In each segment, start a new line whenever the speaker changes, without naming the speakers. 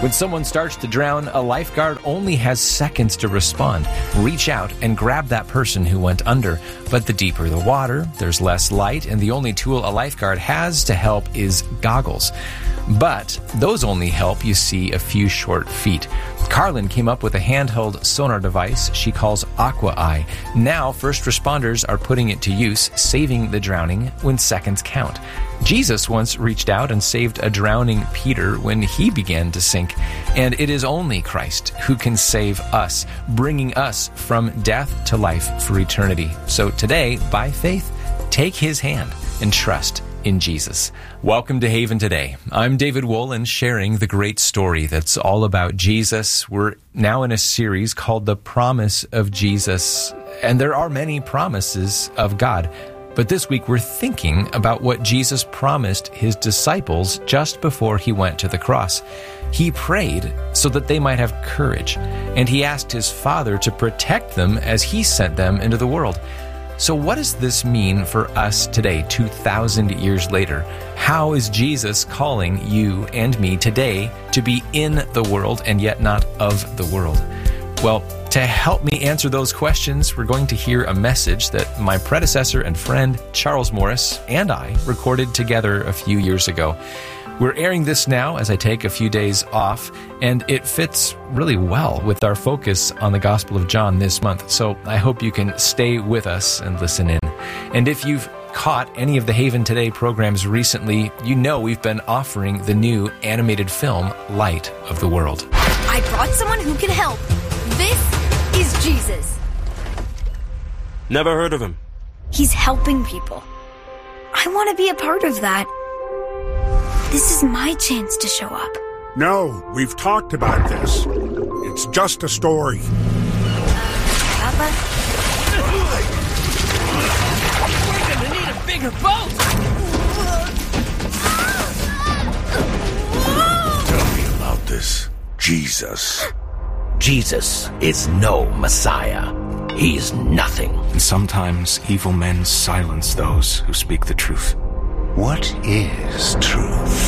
When someone starts to drown, a lifeguard only has seconds to respond. Reach out and grab that person who went under. But the deeper the water, there's less light, and the only tool a lifeguard has to help is goggles. But those only help you see a few short feet. Carlin came up with a handheld sonar device she calls Aqua Eye. Now, first responders are putting it to use, saving the drowning when seconds count. Jesus once reached out and saved a drowning Peter when he began to sink. And it is only Christ who can save us, bringing us from death to life for eternity. So today, by faith, take his hand and trust in Jesus. Welcome to Haven Today. I'm David Wolin, sharing the great story that's all about Jesus. We're now in a series called The Promise of Jesus, and there are many promises of God. But this week we're thinking about what Jesus promised his disciples just before he went to the cross. He prayed so that they might have courage, and he asked his Father to protect them as he sent them into the world. So what does this mean for us today, 2,000 years later? How is Jesus calling you and me today to be in the world and yet not of the world? Well, to help me answer those questions, we're going to hear a message that my predecessor and friend Charles Morris and I recorded together a few years ago. We're airing this now as I take a few days off, and it fits really well with our focus on the Gospel of John this month. So I hope you can stay with us and listen in. And if you've caught any of the Haven Today programs recently, you know we've been offering the new animated film, Light of the World.
I brought someone who can help. This is Jesus.
Never heard of him.
He's helping people. I want to be a part of that. This is my chance to show up.
No, we've talked about this. It's just a story.
Papa?
We're gonna need a bigger boat!
Tell me about this Jesus.
Jesus is no Messiah. He's nothing.
And sometimes evil men silence those who speak the truth.
What is truth?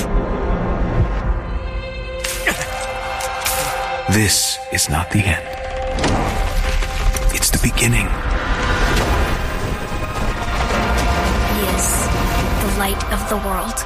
This is not the end. It's the beginning.
He is the light of the world.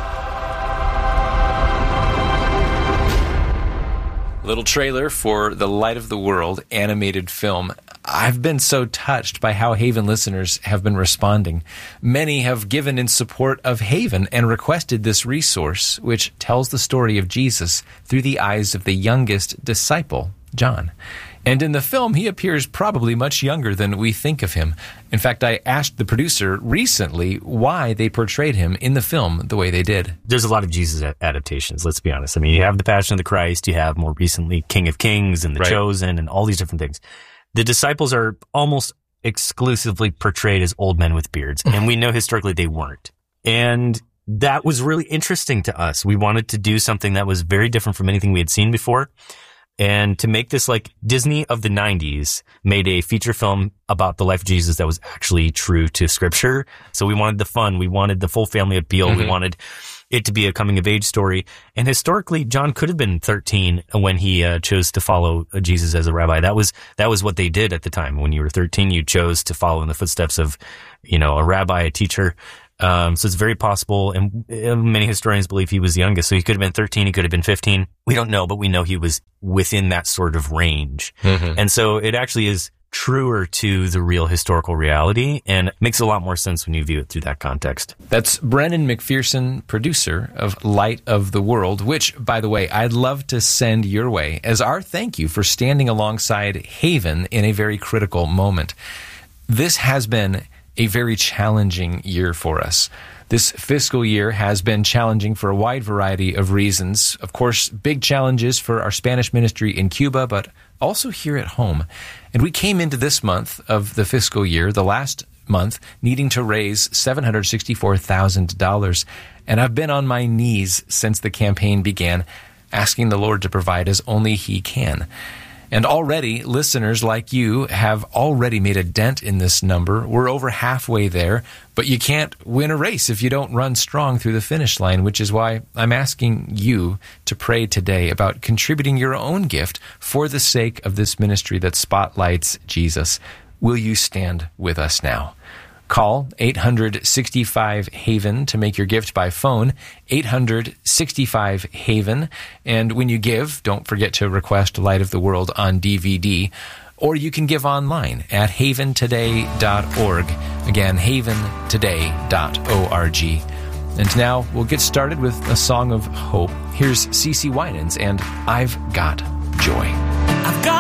Little trailer for the Light of the World animated film. I've been so touched by how Haven listeners have been responding. Many have given in support of Haven and requested this resource, which tells the story of Jesus through the eyes of the youngest disciple, John. And in the film, he appears probably much younger than we think of him. In fact, I asked the producer recently why they portrayed him in the film the way they did.
There's a lot of Jesus adaptations, let's be honest. I mean, you have The Passion of the Christ, you have more recently King of Kings and The Chosen and all these different things. The disciples are almost exclusively portrayed as old men with beards, and we know historically they weren't. And that was really interesting to us. We wanted to do something that was very different from anything we had seen before. And to make this like Disney of the 90s made a feature film about the life of Jesus that was actually true to scripture. So we wanted the fun. We wanted the full family appeal. Mm-hmm. We wanted it to be a coming of age story. And historically, John could have been 13 when he chose to follow Jesus as a rabbi. That was what they did at the time. When you were 13, you chose to follow in the footsteps of, a rabbi, a teacher. So it's very possible, and many historians believe he was the youngest. So he could have been 13, he could have been 15. We don't know, but we know he was within that sort of range. Mm-hmm. And so it actually is truer to the real historical reality and makes a lot more sense when you view it through that context.
That's Brennan McPherson, producer of Light of the World, which, by the way, I'd love to send your way as our thank you for standing alongside Haven in a very critical moment. This has been a very challenging year for us. This fiscal year has been challenging for a wide variety of reasons. Of course, big challenges for our Spanish ministry in Cuba, but also here at home. And we came into this month of the fiscal year, the last month, needing to raise $764,000. And I've been on my knees since the campaign began, asking the Lord to provide as only He can. And already, listeners like you have already made a dent in this number. We're over halfway there, but you can't win a race if you don't run strong through the finish line, which is why I'm asking you to pray today about contributing your own gift for the sake of this ministry that spotlights Jesus. Will you stand with us now? Call 865-HAVEN to make your gift by phone, 865-HAVEN. And when you give, don't forget to request Light of the World on DVD. Or you can give online at haventoday.org. Again, haventoday.org. And now we'll get started with a song of hope. Here's CeCe Winans and I've Got Joy.
I've got